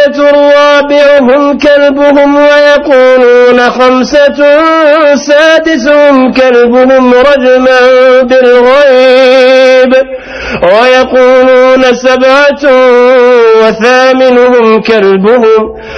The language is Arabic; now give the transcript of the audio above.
ستة رابعهم كلبهم ويقولون خمسة سادسهم كلبهم رجما بالغيب ويقولون سبعة وثامنهم كلبهم